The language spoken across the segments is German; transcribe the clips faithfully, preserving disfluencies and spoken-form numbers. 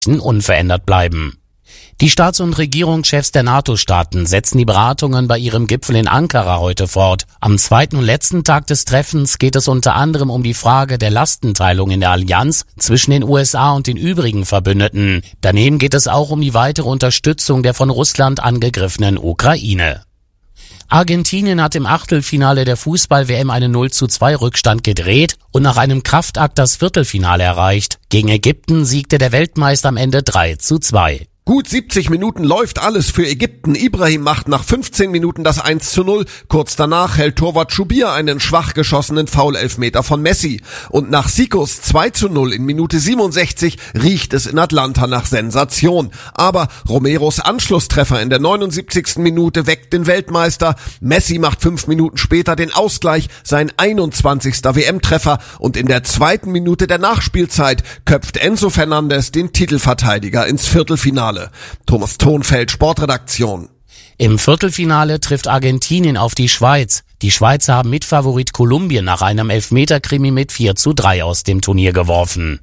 unverändert bleiben. Die Staats- und Regierungschefs der NATO-Staaten setzen die Beratungen bei ihrem Gipfel in Ankara heute fort. Am zweiten und letzten Tag des Treffens geht es unter anderem um die Frage der Lastenteilung in der Allianz zwischen den U S A und den übrigen Verbündeten. Daneben geht es auch um die weitere Unterstützung der von Russland angegriffenen Ukraine. Argentinien hat im Achtelfinale der Fußball-W M einen null zu zwei Rückstand gedreht und nach einem Kraftakt das Viertelfinale erreicht. Gegen Ägypten siegte der Weltmeister am Ende drei zu zwei. Gut siebzig Minuten läuft alles für Ägypten. Ibrahim macht nach fünfzehn Minuten das eins zu null. Kurz danach hält Torwart Schubir einen schwach geschossenen Foul-Elfmeter von Messi. Und nach Sikos zwei zu null in Minute siebenundsechzig riecht es in Atlanta nach Sensation. Aber Romeros Anschlusstreffer in der neunundsiebzigsten Minute weckt den Weltmeister. Messi macht fünf Minuten später den Ausgleich, sein einundzwanzigster W M-Treffer. Und in der zweiten Minute der Nachspielzeit köpft Enzo Fernandes den Titelverteidiger ins Viertelfinale. Thomas Thonfeld, Sportredaktion. Im Viertelfinale trifft Argentinien auf die Schweiz. Die Schweizer haben Mitfavorit Kolumbien nach einem Elfmeterkrimi mit vier zu drei aus dem Turnier geworfen.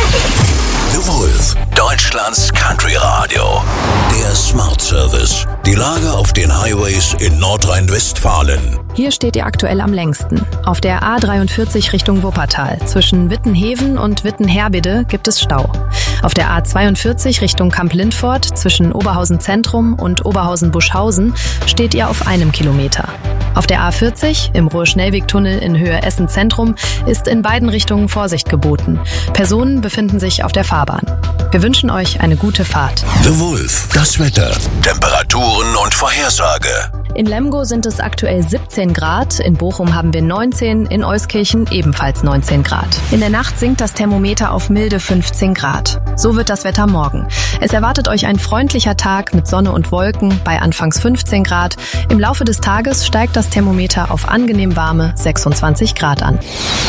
The Wolf, Deutschlands Country Radio. Der Smart Service. Die Lage auf den Highways in Nordrhein-Westfalen. Hier steht ihr aktuell am längsten. Auf der A dreiundvierzig Richtung Wuppertal. Zwischen Wittenheven und Wittenherbede gibt es Stau. Auf der A zweiundvierzig Richtung Kamp-Lindfort zwischen Oberhausen Zentrum und Oberhausen-Buschhausen steht ihr auf einem Kilometer. Auf der A vierzig im Ruhr-Schnellwegtunnel in Höhe Essen Zentrum ist in beiden Richtungen Vorsicht geboten. Personen befinden sich auf der Fahrbahn. Wir wünschen euch eine gute Fahrt. The Wolf, das Wetter, Temperaturen und Vorhersage. In Lemgo sind es aktuell siebzehn Grad, in Bochum haben wir neunzehn, in Euskirchen ebenfalls neunzehn Grad. In der Nacht sinkt das Thermometer auf milde fünfzehn Grad. So wird das Wetter morgen. Es erwartet euch ein freundlicher Tag mit Sonne und Wolken bei anfangs fünfzehn Grad. Im Laufe des Tages steigt das Thermometer auf angenehm warme sechsundzwanzig Grad an.